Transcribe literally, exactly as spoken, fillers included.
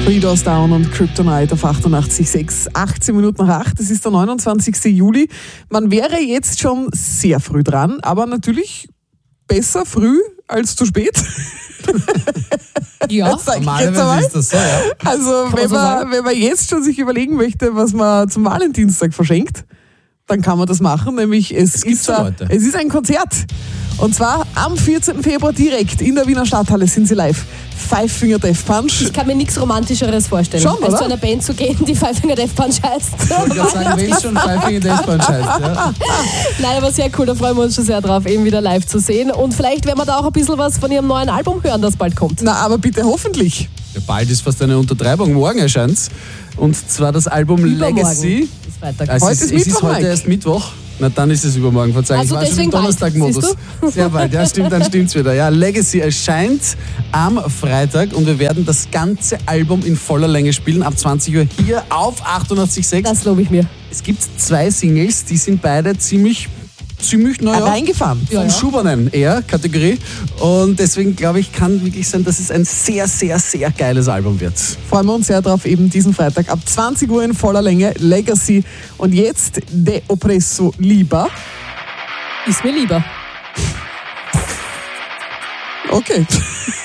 Three Doors Down und Kryptonite auf achtundachtzig Komma sechs, achtzehn Minuten nach acht. Es ist der neunundzwanzigsten Juli. Man wäre jetzt schon sehr früh dran, aber natürlich besser früh als zu spät. Ja, normalerweise ist das so, ja. Also wenn man, wenn man jetzt schon sich überlegen möchte, was man zum Valentinstag verschenkt, dann kann man das machen, nämlich es, Es gibt ist, so ein, Leute. es ist ein Konzert. Und zwar am vierzehnten Februar direkt in der Wiener Stadthalle sind sie live. Five Finger Death Punch. ich kann mir nichts Romantischeres vorstellen, Schon, als oder? zu einer Band zu gehen, die Five Finger Death Punch heißt. Ich wollte gerade sagen, wenn es schon Five Finger Death Punch heißt. Ja. Nein, aber sehr cool, da freuen wir uns schon sehr drauf, eben wieder live zu sehen. Und vielleicht werden wir da auch ein bisschen was von ihrem neuen Album hören, das bald kommt. Na, aber bitte hoffentlich. Ja, bald ist fast eine Untertreibung. Morgen erscheint's. Und zwar das Album Übermorgen Legacy. ist Freitag. Also Heute es, ist es ist Mittwoch, heute Mike. erst Mittwoch. Na, dann ist es übermorgen, verzeihung. Also Ich war schon im deswegen bald, Donnerstag-Modus. siehst Sehr bald, ja, stimmt, dann stimmt's wieder. Ja, Legacy erscheint am Freitag und wir werden das ganze Album in voller Länge spielen, ab zwanzig Uhr hier auf achtundachtzig Komma sechs. Das lobe ich mir. Es gibt zwei Singles, die sind beide ziemlich, ziemlich, naja, Reingefahren. Ja, vom ja. Schubernen eher, Kategorie. Und deswegen glaube ich, kann wirklich sein, dass es ein sehr, sehr, sehr geiles Album wird. Freuen wir uns sehr drauf, eben diesen Freitag ab zwanzig Uhr in voller Länge. Legacy. Und jetzt De Oppresso Liber. Ist mir lieber. Okay.